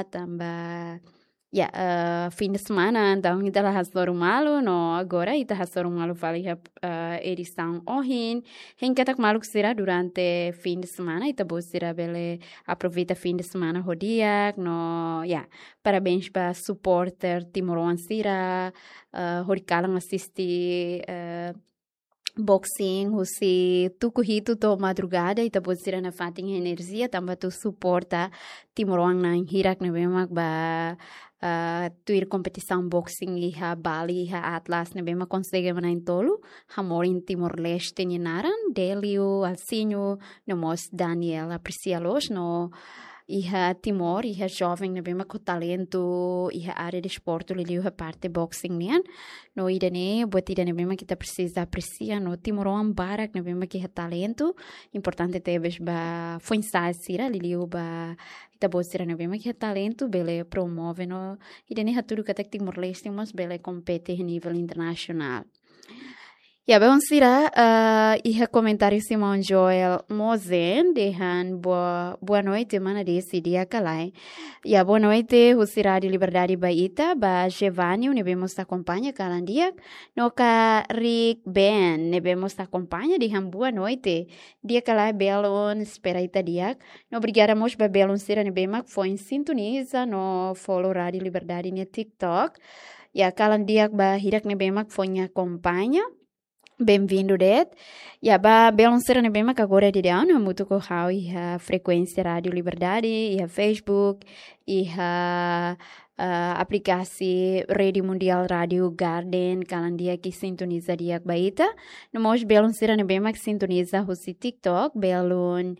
tambah fim de semana, então ita hasor malu no agora ita hasor malu vale edição ohin, henkatak malu será durante fim de semana ita bos será bele aproveita fim de semana rodiak no parabéns para supporter Timoruan sira horikalang assisti boxing, husi tu corrido to madrugada e tabo sira na fating energia tamba tu suporta Timoruang na hirak na bemak ba tu ir competição boxing iha Bali iha Atlas na bema consegue mana tolo hamor in Timor Leste ni naran Delio Alcinho no mos Daniel aprecialos no iha Timor iha jovem na bema com talento iha área de esporte lhe iha parte boxing nian no idane buat idane bema kita precisa aprecia no Timoruan barak na bema que iha talento importante tebes ba foi sira lhe ba ita bosira na bema que iha talento bele promove no idane haturu katak Timor Leste mas bele compete a nível internacional. Bom, Sira, iha comentário Simão Joel Mozen, dehan boa noite, mana desse dia calai. Boa noite, o Sira de Liberdade Baita, ba Giovanni, nebemos acompanha calandia, no ka Rick Ben, nebemos acompanha, dehan boa noite. Dia calai belon, espera ita dia. No obrigada mos ba belon Sira nebema foi em sintoniza no follow Rádio Liberdade no TikTok. Calandia ba hirak nebema foi em acompanha. Bem-vindo, Det. Ba belon sera nebema agora de ano muito com a frequência Rádio Liberdade, e a Facebook, e a aplikasi Radio Mundial Radio Garden, kalan dia que sintoniza dia baita. No mos belon sera nebema que sintoniza o TikTok, belon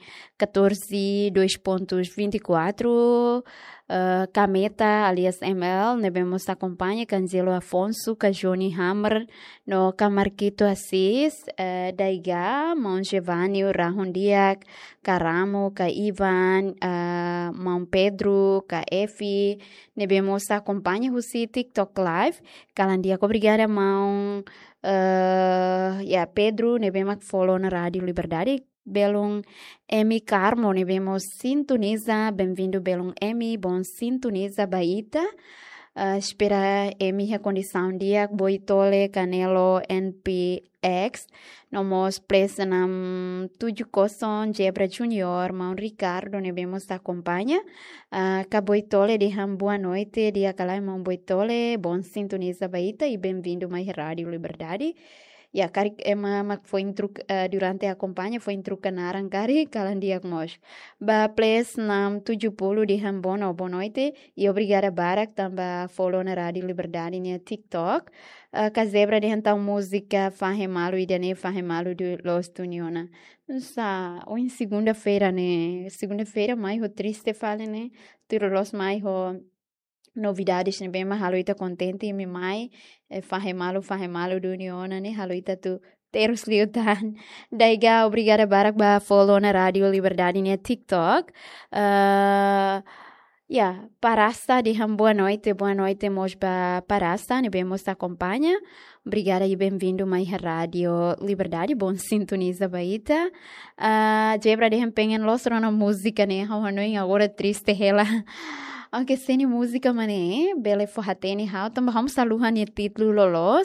14.2.24. Kameta, alias ML, nebemos acompanha Canzelo Afonso, Johnny Hammer, no Camarquito Assis, Daiga, Mão Giovanni, Rahon Diak, Caramo, Ivan, Mão Pedro, Efi, nebemos acompanha o TikTok Live, Calandia, obrigada, Mão Pedro, nebemos follow na Rádio Liberdade. Belum Emi Carmo, nebemos sintoniza, bem-vindo Belum Emi, bom sintoniza Baita, espera Emi recondição dia, Boitole, Canelo, NPX, nomos plesanam tuju koson, Jebra Junior, Mão Ricardo, nebemos acompanha, Boitole, diham boa noite, dia calai Mão Boitole, bom sintoniza Baita e bem-vindo mais Rádio Liberdade. Kari foi durante a campanha foi intrucanaran kari kalan dia mos. Ba place nam 70 di Hambono boa noite e obrigada Barak tamba follow na Rádio Liberdade no TikTok. Kazebra de então música fahemalo e dane fahemalo de Los Uniona. Em segunda-feira né, segunda-feira mais o triste fala né, tiro los mais o novidades ne bem mas haloita contente e me mai fahemalo do uniona ne haloita tu terus liutan daiga obrigada Barak ba follow na Rádio Liberdade ne TikTok Parasta de boa noite mos ba Parasta ne bem mos acompanha obrigada e bem-vindo mais à Rádio Liberdade bom sintoniza baita jebra de pengen los na música ne hanoi agora triste ela Aunque sem música mané, bele forratene hau, também vamos saluhar o título lolos.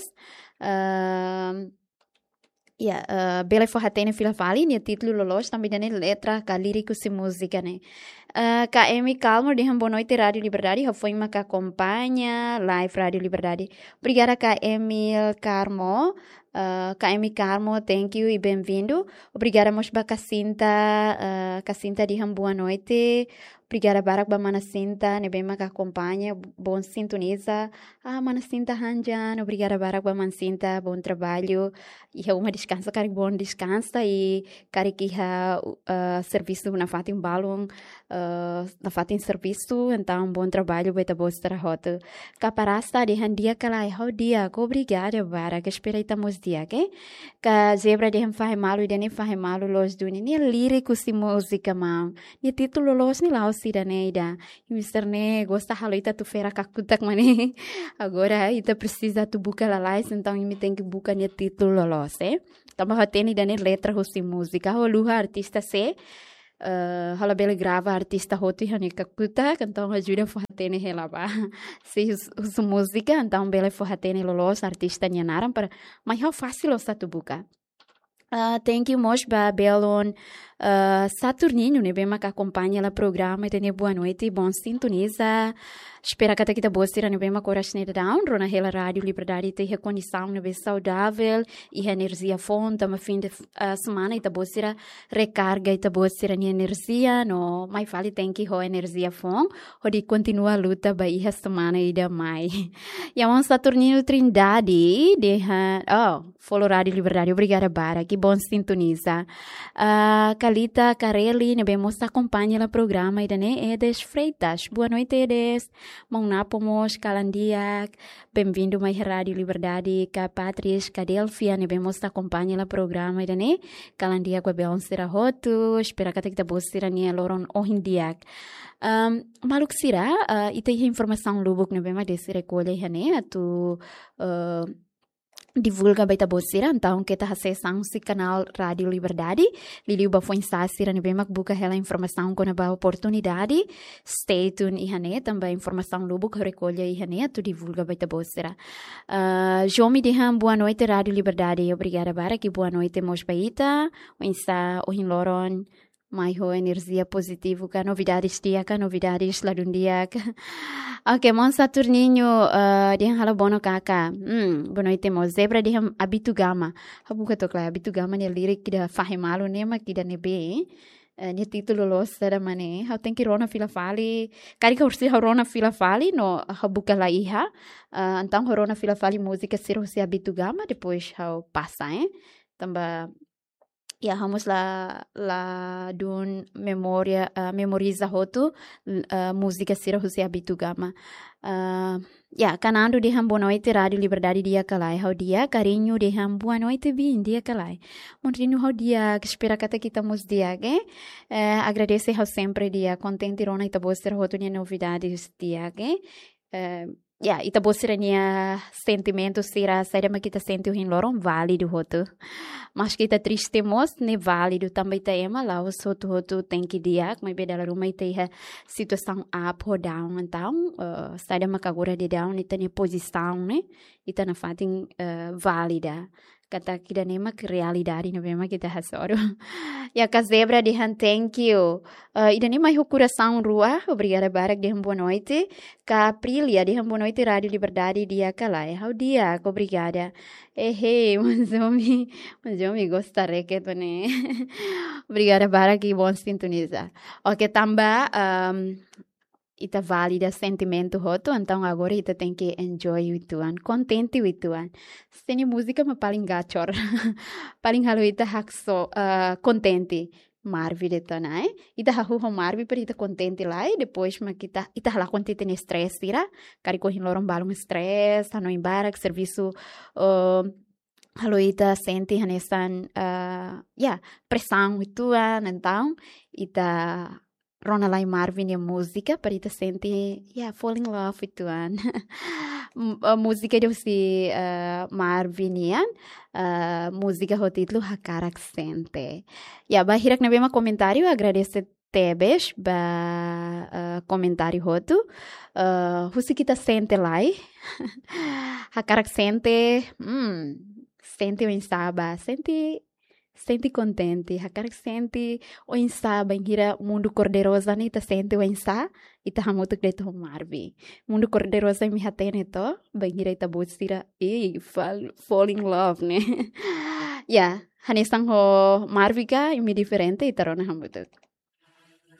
Bele forratene filafali, o título lolos, também dane letra, ka lírico se música né. Emi Calmo, de boa noite Rádio Liberdade, foi uma que acompanha, live Rádio Liberdade. Obrigada Emil Carmo. Emi Carmo, thank you e bem-vindo. Obrigada Mosba Cacinta de boa noite. Obrigada Barak ba Manacinta, ne bem que acompanha, bom sintoniza. Manacinta Hanjan, obrigada Barak ba Manacinta, bom trabalho. E uma descansa, cari bom descansa e cari que serviço na fatin balon, na fatin serviço, então bom trabalho, beta bostra rota. Caparasta de handia calai, how dia, obrigada Barak, espera itamos dia, ok? Ka zebra de fahemalo e de nem fahemalo los duni, ni lírico si música mam, ni título los ni laos Siraneida, e Mr. Ne gosta haloita tu feira kakutak mane. Agora ita precisa tu buka la license, então me tem que buka ne título los, Tama hateni dane letra hosi música, ho luha artista se hala bele grava artista hotu hani kakuta então ajuda forratene relava se usa música então bele forratene lolos artista nyanaram para mas how fácil o satu buka. Thank you most ba belon Saturninho, né? Bem, que acompanha o programa e tenha boa noite, bom sintoniza. Espero que kita boa ser, né? Bem, que coração de down, rona hela rádio liberdade tem recondição, né? Bem saudável e energia fonte, mas fim de semana ita boa ser recarga, ita boa ser a energia, no, mas vale tem que ho energia fonte, ho de continua a luta ba a semana e da mai. E a Saturninho Trindade, de follow rádio liberdade, obrigada bara, que bom sintoniza. Calita Carelli, ne vemos acompanha o programa e dane Edes Freitas. Boa noite, Edes. Maunapomos, Calandiac. Bem-vindo mais Rádio Liberdade. Ka Patris, ka Delfia, ne vemos acompanha o programa e dane Calandiac wa beon sira hotu. Espera que kita bosira ni loron ohindiak. Maluk sira, ita informação lubuk ne vema desse recolhe hane atu divulga baita bosira então kita acessam se canal Rádio Liberdade liliu ba foi sasira ne bemak buka hela informação com a oportunidade stay tuned e hane também informação lubuk recolhe e hane tu divulga baita bosira Jomi diham boa noite Rádio Liberdade obrigada bara que boa noite mos baita o insa o hinloron mais energia positiva, que novidades dia, que novidades lá do dia. Ok, mon Saturninho, dia hala bono kaka. Boa noite, mo zebra dia Abitugama. Habuka tokla Abitugama ne lirik da fahimalo ne ma kida nebe. Ne título los da mane. How tem que rona fila fali. Kari ka ursi rona fila fali no habuka la iha. Então rona fila fali música ser se Abitugama depois how passa, Tamba ya vamos la dun memoriza hotu música sira José Abitugama. Canando deham boa noite Rádio Liberdade dia kalai how dia carinho deham boa noite bem dia kalai. Montino how dia que espera kata kita mos dia ke agradece how sempre dia contente rona ita boster hotu nia novidades dia ke ita bosirania sentimento sira saída mas kita sente o hinloron válido hotu mas kita triste mos ne válido também tá ema lá o hotu tem que dia mas beda la rumah ita iha situação up ou down então saída mas agora de down ita ne posição né ita na fatin válida kata kita nema que realidade não vema kita hasoro ya ka zebra de thank you ida nema o coração rua obrigada barak de boa noite ka Aprilia de boa noite Rádio Liberdade dia kalai how dia obrigada mas eu me gostaria que né obrigada barak que bom sintoniza ok tamba ita valida sentimento hoto, então agora ita tem que enjoy o tuan, contente o tuan. Seni música ma paling gacor, paling halu ita hakso contente. Marvi de tanai, ita hahu marvi per ita contente lá e depois ma ita hala contente ne stress tira, cari corrin loron balum stress, hano embarak serviço halu ita sente hanesan pressão o tuan, então ita Rona lá em Marvin a música para ita sente fall in love with one a música de si Marvinian música o título Hakarak sente bahirak na bema comentário agradecer tebes ba comentário hotu husi kita sente lá Hakarak sente sente o insaba sente contente, hakar sente o insa bangira mundo corderosa ni ta sente o insa ita hamutuk deto marvi mundo corderosa mi hatene to bangira ita bosira fall in love ne hanesang ho marviga imi diferente ita rona hamutuk